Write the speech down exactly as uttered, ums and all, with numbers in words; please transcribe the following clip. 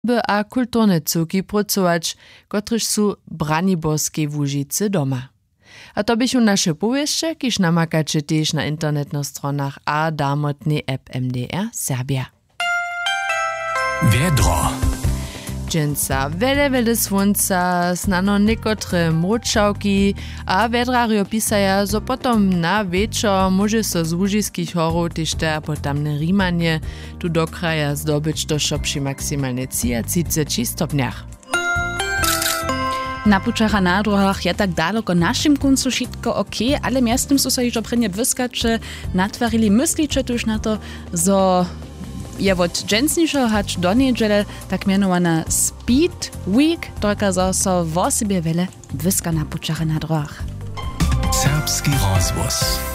by a kulturne cuki pracować, kotryż su braniborskie Łužice doma. A to bychu nasze powieście, kiż namakacie też na internetnych stronach a damotnej app M D R Serbia. Wiedro. Dżęca, wele, wele słońca, znano niekotre mruczałki, a wedrario pisaja, zo potom na wieczor może so z Łužiskich horów też te potamne rimanie tu do kraja zdobyć to przy maksymalnie trzydzieści stopniach. Na pučara na druhach je tak daleko našim kuncu šitko ok, ale miastem su so ižo prenie vyskače natvarili mysliče tuž na to, zo je od džencnišo hač do nedžele tak mianowana Speed Week, dokazo so vo sebe vele vyska na pučara na druhach. Serbski rozvoz.